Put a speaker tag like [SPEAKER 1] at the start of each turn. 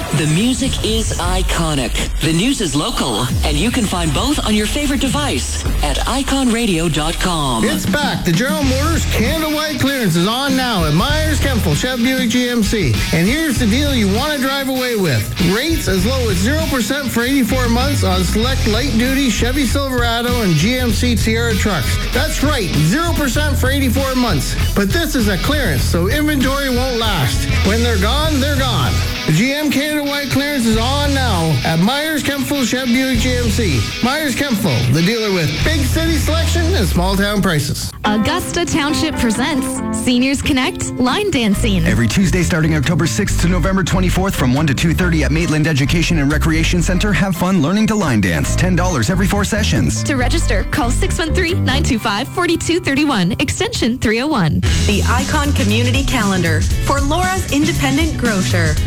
[SPEAKER 1] The music is iconic. The news is local. And you can find both on your favorite device at iconradio.com.
[SPEAKER 2] It's back. The General Motors Canada White clearance is on now at Myers, Kempfel, Chev Buick GMC. And here's the deal you want to drive away with. Rates as low as 0% for 84 months on select light-duty Chevy Silverado and GMC Sierra trucks. That's right, 0% for 84 months. But this is a clearance, so inventory won't last. When they're gone, they're gone. The GM Canada White clearance is on now at Myers, Kempfel, Chev Buick GMC. Myers, Kempfel, the dealer with big city selection and small town prices.
[SPEAKER 3] Augusta Township presents Seniors Connect Line Dancing.
[SPEAKER 4] Every Tuesday starting October 6th to November 24th from 1 to 2:30 at Maitland Education and Recreation Center. Have fun learning to line dance. $10 every 4 sessions.
[SPEAKER 3] To register, call 613-925-4231, extension 301.
[SPEAKER 5] The Icon Community Calendar for Laura's Independent Grocer.